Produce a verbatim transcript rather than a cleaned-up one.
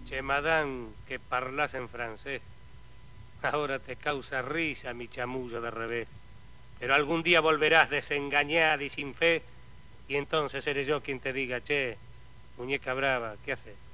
Che, madame, que parlas en francés. Ahora te causa risa mi chamullo de revés. Pero algún día volverás desengañada y sin fe, y entonces seré yo quien te diga, che, muñeca brava, ¿qué haces?